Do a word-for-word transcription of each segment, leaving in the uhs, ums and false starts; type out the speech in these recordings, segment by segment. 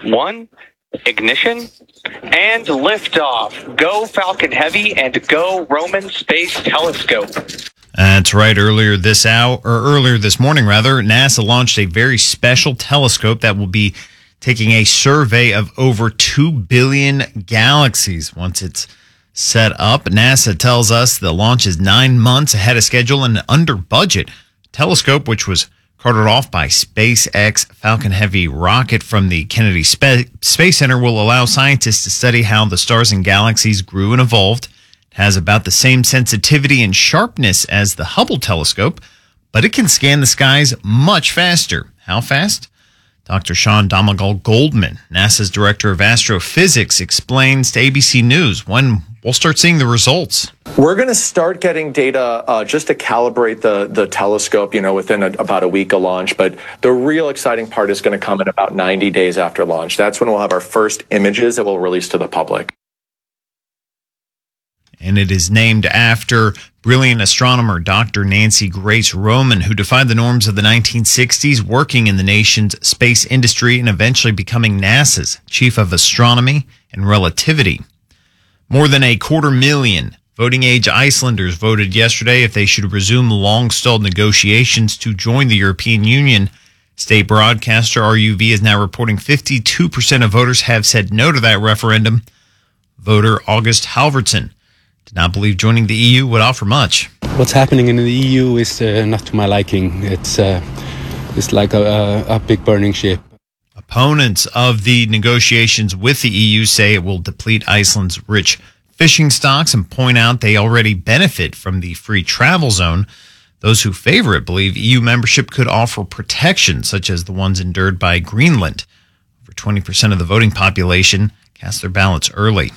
one, ignition, and liftoff. Go Falcon Heavy and go Roman Space Telescope. That's right. Earlier this hour, or earlier this morning, rather, NASA launched a very special telescope that will be taking a survey of over two billion galaxies once it's set up. NASA tells us the launch is nine months ahead of schedule and under budget. Telescope, which was carted off by SpaceX Falcon Heavy rocket from the Kennedy Spa- Space Center, will allow scientists to study how the stars and galaxies grew and evolved. It has about the same sensitivity and sharpness as the Hubble telescope, but it can scan the skies much faster. How fast? Doctor Sean Domagal Goldman, NASA's director of astrophysics, explains to A B C News when we'll start seeing the results. We're going to start getting data uh, just to calibrate the, the telescope, you know, within a, about a week of launch. But the real exciting part is going to come in about ninety days after launch. That's when we'll have our first images that we'll release to the public. And it is named after brilliant astronomer Doctor Nancy Grace Roman, who defied the norms of the nineteen sixties, working in the nation's space industry and eventually becoming NASA's chief of astronomy and relativity. More than a quarter million voting-age Icelanders voted yesterday if they should resume long-stalled negotiations to join the European Union. State broadcaster R U V is now reporting fifty-two percent of voters have said no to that referendum. Voter August Halvorsen did not believe joining the E U would offer much. What's happening in the E U is uh, not to my liking. It's uh, it's like a, a big burning ship. Opponents of the negotiations with the E U say it will deplete Iceland's rich fishing stocks and point out they already benefit from the free travel zone. Those who favor it believe E U membership could offer protection, such as the ones endured by Greenland. Over twenty percent of the voting population cast their ballots early.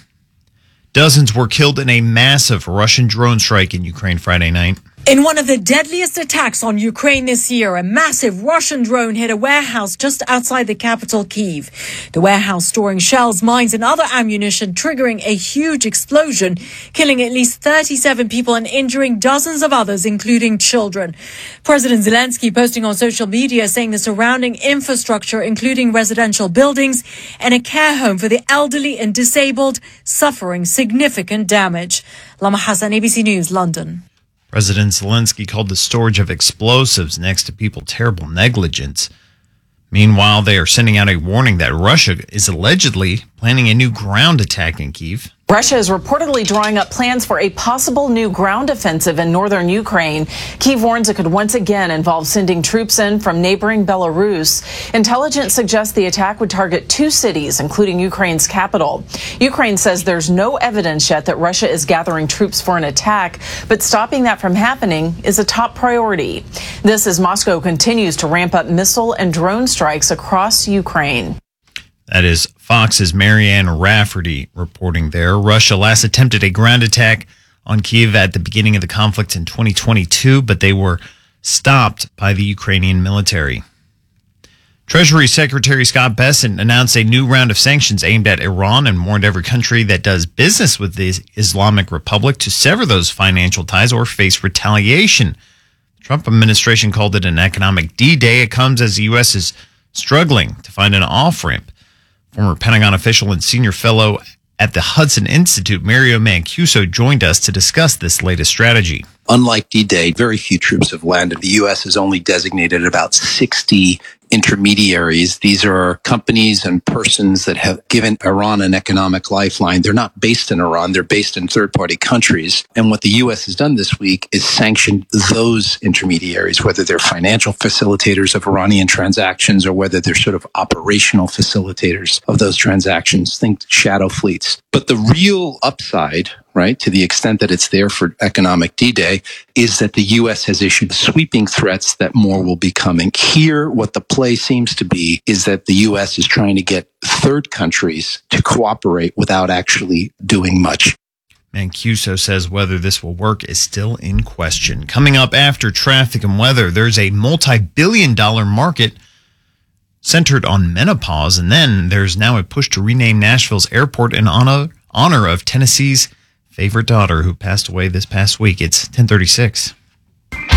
Dozens were killed in a massive Russian drone strike in Ukraine Friday night. In one of the deadliest attacks on Ukraine this year, a massive Russian drone hit a warehouse just outside the capital, Kyiv. The warehouse storing shells, mines and other ammunition, triggering a huge explosion, killing at least thirty-seven people and injuring dozens of others, including children. President Zelensky posting on social media saying the surrounding infrastructure, including residential buildings and a care home for the elderly and disabled, suffering significant damage. Lama Hassan, A B C News, London. President Zelensky called the storage of explosives next to people terrible negligence. Meanwhile, they are sending out a warning that Russia is allegedly planning a new ground attack in Kyiv. Russia is reportedly drawing up plans for a possible new ground offensive in northern Ukraine. Kyiv warns it could once again involve sending troops in from neighboring Belarus. Intelligence suggests the attack would target two cities, including Ukraine's capital. Ukraine says there's no evidence yet that Russia is gathering troops for an attack, but stopping that from happening is a top priority. This as Moscow continues to ramp up missile and drone strikes across Ukraine. That is Fox's Marianne Rafferty reporting there. Russia last attempted a ground attack on Kyiv at the beginning of the conflict in twenty twenty-two, but they were stopped by the Ukrainian military. Treasury Secretary Scott Bessent announced a new round of sanctions aimed at Iran and warned every country that does business with the Islamic Republic to sever those financial ties or face retaliation. The Trump administration called it an economic D-Day. It comes as the U S is struggling to find an off-ramp. Former Pentagon official and senior fellow at the Hudson Institute, Mario Mancuso, joined us to discuss this latest strategy. Unlike D-Day, very few troops have landed. The U S has only designated about sixty intermediaries. These are companies and persons that have given Iran an economic lifeline. They're not based in Iran. They're based in third-party countries. And what the U S has done this week is sanctioned those intermediaries, whether they're financial facilitators of Iranian transactions or whether they're sort of operational facilitators of those transactions. Think shadow fleets. But the real upside, right, to the extent that it's there for economic D-Day, is that the U S has issued sweeping threats that more will be coming. Here, what the play seems to be is that the U S is trying to get third countries to cooperate without actually doing much. Mancuso says whether this will work is still in question. Coming up after traffic and weather, there's a multi-billion dollar market centered on menopause, and then there's now a push to rename Nashville's airport in honor, honor of Tennessee's favorite daughter who passed away this past week. It's ten thirty-six.